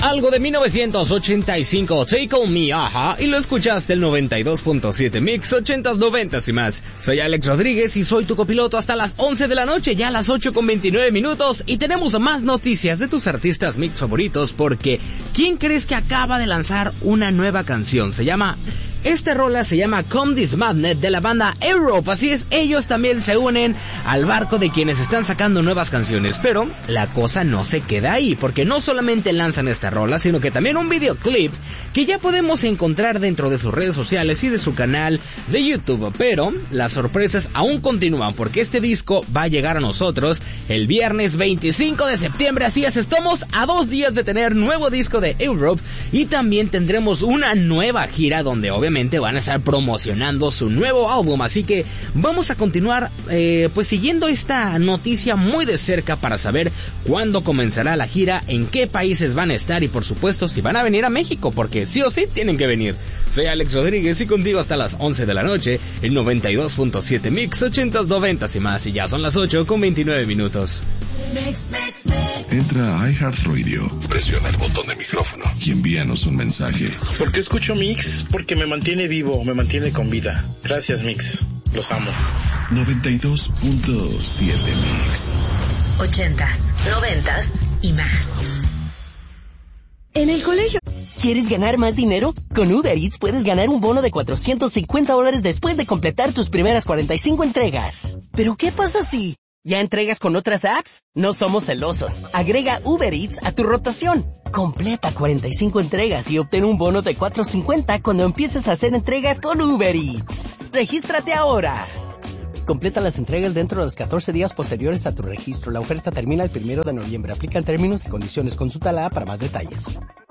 Algo de 1985, Take On Me, ajá, y lo escuchaste el 92.7 Mix, 80s, 90s y más. Soy Alex Rodríguez y soy tu copiloto hasta las 11 de la noche, ya a las 8:29, y tenemos más noticias de tus artistas mix favoritos, porque ¿quién crees que acaba de lanzar una nueva canción? Esta rola se llama Come This Madness de la banda Europe. Así es, ellos también se unen al barco de quienes están sacando nuevas canciones. Pero la cosa no se queda ahí, porque no solamente lanzan esta rola, sino que también un videoclip que ya podemos encontrar dentro de sus redes sociales y de su canal de YouTube. Pero las sorpresas aún continúan, porque este disco va a llegar a nosotros el viernes 25 de septiembre. Así es, estamos a 2 días de tener nuevo disco de Europe, y también tendremos una nueva gira donde obviamente van a estar promocionando su nuevo álbum. Así que vamos a continuar pues siguiendo esta noticia muy de cerca para saber cuándo comenzará la gira, en qué países van a estar y por supuesto si van a venir a México, porque sí o sí tienen que venir. Soy Alex Rodríguez y contigo hasta las 11 de la noche en 92.7 Mix, 80s, 90s y más, y ya son las 8:29. Entra a iHeartRadio, presiona el botón de micrófono y envíanos un mensaje. ¿Por qué escucho Mix? Porque me mantiene vivo, me mantiene con vida. Gracias, Mix. Los amo. 92.7 Mix. 80s, 90s y más. En el colegio. ¿Quieres ganar más dinero? Con Uber Eats puedes ganar un bono de $450 después de completar tus primeras 45 entregas. ¿Pero qué pasa si ya entregas con otras apps? No somos celosos. Agrega Uber Eats a tu rotación. Completa 45 entregas y obtén un bono de $450 cuando empieces a hacer entregas con Uber Eats. ¡Regístrate ahora! Completa las entregas dentro de los 14 días posteriores a tu registro. La oferta termina el 1 de noviembre. Aplican términos y condiciones. Consulta la app para más detalles.